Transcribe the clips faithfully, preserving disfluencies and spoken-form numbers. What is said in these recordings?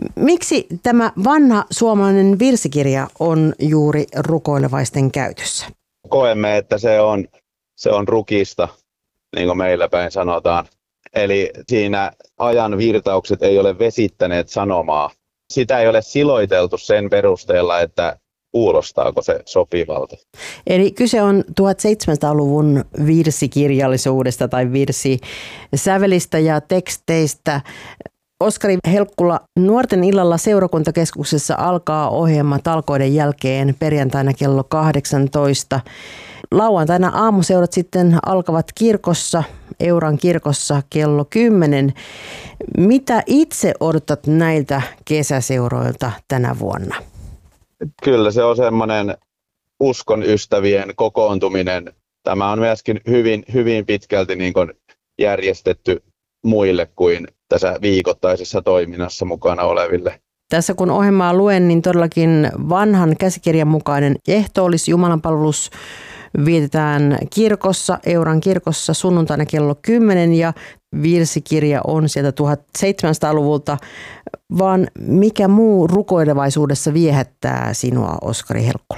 Miksi tämä vanha suomalainen virsikirja on juuri rukoilevaisten käytössä? Koemme, että se on, se on rukista, niin kuin meillä päin sanotaan. Eli siinä ajan virtaukset ei ole vesittäneet sanomaa. Sitä ei ole siloiteltu sen perusteella, että kuulostaako se sopivalta. Eli kyse on tuhatseitsemänsataaluvun virsikirjallisuudesta tai virsisävelistä ja teksteistä. Oskari Helkkula, Nuorten illalla seurakuntakeskuksessa alkaa ohjelma talkoiden jälkeen perjantaina kello kahdeksantoista. Lauantaina aamuseurat sitten alkavat kirkossa, Euran kirkossa kello kymmenen. Mitä itse odotat näiltä kesäseuroilta tänä vuonna? Kyllä se on semmoinen uskon ystävien kokoontuminen. Tämä on myöskin hyvin, hyvin pitkälti niin kuin järjestetty muille kuin tässä viikoittaisessa toiminnassa mukana oleville. Tässä kun ohjelmaa luen, niin todellakin vanhan käsikirjan mukainen ehtoollis jumalanpalvelus vietetään kirkossa, Euran kirkossa sunnuntaina kello kymmenen ja virsikirja on sieltä tuhatseitsemänsataaluvulta, vaan mikä muu rukoilevaisuudessa viehättää sinua, Oskari Helkkula?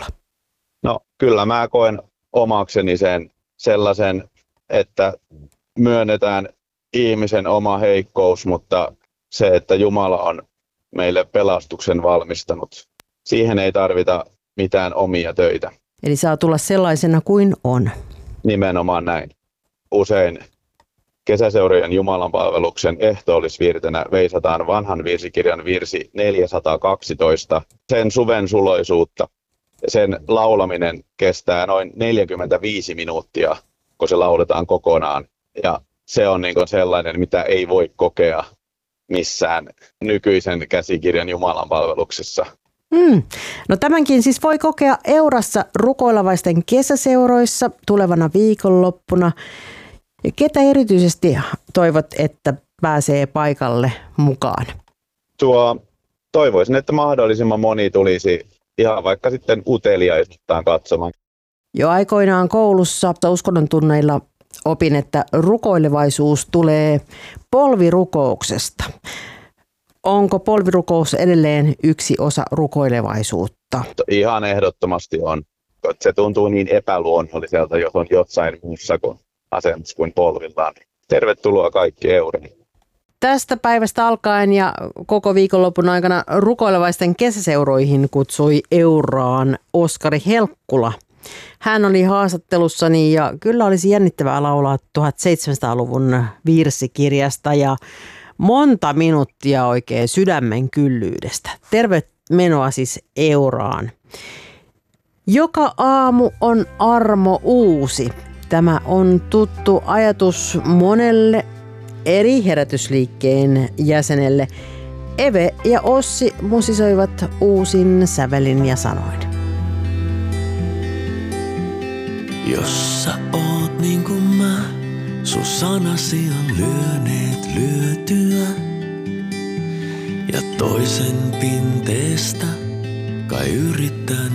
No kyllä mä koen omakseni sen sellaisen, että myönnetään ihmisen oma heikkous, mutta se, että Jumala on meille pelastuksen valmistanut, siihen ei tarvita mitään omia töitä. Eli saa tulla sellaisena kuin on. Nimenomaan näin. Usein kesäseurojen jumalanpalveluksen ehtoollisvirtenä veisataan vanhan virsikirjan virsi neljäsataakaksitoista, sen suven suloisuutta. Sen laulaminen kestää noin neljäkymmentäviisi minuuttia, kun se lauletaan kokonaan. Ja se on niin kuin sellainen, mitä ei voi kokea missään nykyisen käsikirjan jumalanpalveluksessa. Mm. No tämänkin siis voi kokea Eurassa rukoilevaisten kesäseuroissa tulevana viikonloppuna. Ketä erityisesti toivot, että pääsee paikalle mukaan? Tuo, toivoisin, että mahdollisimman moni tulisi ihan vaikka sitten uteliaisuuttaan katsomaan. Jo aikoinaan koulussa uskonnon tunneilla opin, että rukoilevaisuus tulee polvirukouksesta. Onko polvirukous edelleen yksi osa rukoilevaisuutta? Ihan ehdottomasti on. Se tuntuu niin epäluonnolliselta, jos on jossain muussa kuin asennossa kuin polvillaan. Tervetuloa kaikki Euriin. Tästä päivästä alkaen ja koko viikonlopun aikana rukoilevaisten kesäseuroihin kutsui Euraan Oskari Helkkula. Hän oli haastattelussani ja kyllä olisi jännittävää laulaa tuhatseitsemänsataaluvun virsikirjasta ja monta minuuttia oikein sydämen kyllyydestä. Tervetuloa siis Euraan. Joka aamu on armo uusi. Tämä on tuttu ajatus monelle eri herätysliikkeen jäsenelle. Eve ja Ossi musisoivat uusin sävelin ja sanoin. Jos sä oot niin kuin mä, sun sanasi on lyöneet lyötyä. Ja toisen pinteestä kai yrittänyt